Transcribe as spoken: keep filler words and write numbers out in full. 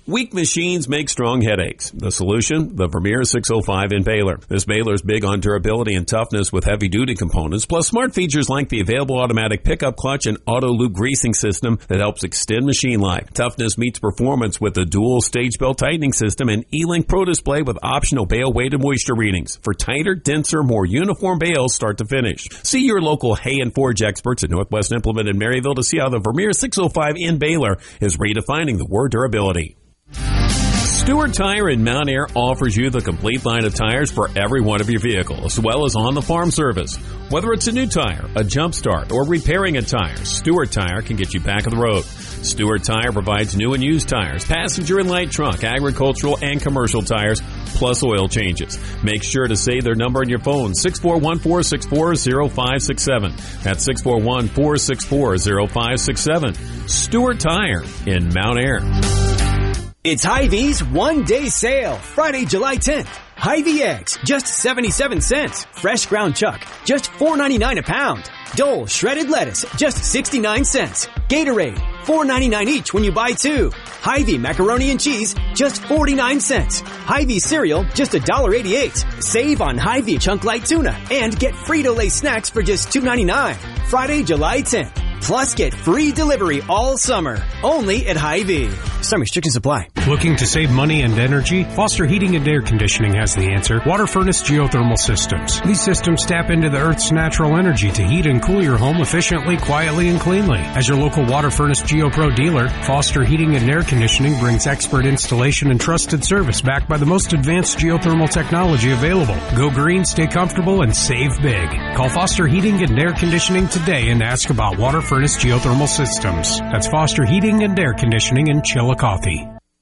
Weak machines make strong headaches. The solution? The Vermeer six oh five in Baler. This baler is big on durability and toughness with heavy-duty components, plus smart features like the available automatic pickup clutch and auto-loop greasing system that helps extend machine life. Toughness meets performance with the dual stage belt tightening system and E-Link Pro Display with optional bale weight and moisture readings for tighter, denser, more uniform bales start to finish. See your local Hay and Forge experts at Northwest Implement in Maryville to see how the Vermeer six oh five in Baler is redefining the word durability. Stewart Tire in Mount Air offers you the complete line of tires for every one of your vehicles, as well as on-the-farm service. Whether it's a new tire, a jump start, or repairing a tire, Stewart Tire can get you back on the road. Stewart Tire provides new and used tires, passenger and light truck, agricultural, and commercial tires, plus oil changes. Make sure to save their number on your phone, six four one, four six four, zero five six seven. That's six four one, four six four, zero five six seven. Stewart Tire in Mount Air. It's Hy-Vee's one-day sale, Friday, July tenth. Hy-Vee eggs, just seventy-seven cents. Fresh ground chuck, just four ninety-nine a pound. Dole shredded lettuce, just sixty-nine cents. Gatorade, four ninety-nine each when you buy two. Hy-Vee macaroni and cheese, just forty-nine cents. Hy-Vee cereal, just one dollar eighty-eight. Save on Hy-Vee chunk light tuna and get Frito-Lay snacks for just two ninety-nine. Friday, July tenth. Plus, get free delivery all summer. Only at Hy-Vee. Some restrictions apply. Looking to save money and energy? Foster Heating and Air Conditioning has the answer. Water Furnace Geothermal Systems. These systems tap into the Earth's natural energy to heat and cool your home efficiently, quietly, and cleanly. As your local Water Furnace GeoPro dealer, Foster Heating and Air Conditioning brings expert installation and trusted service backed by the most advanced geothermal technology available. Go green, stay comfortable, and save big. Call Foster Heating and Air Conditioning today and ask about Water Furnace Geothermal Systems. That's Foster Heating and Air Conditioning in Chillicothe.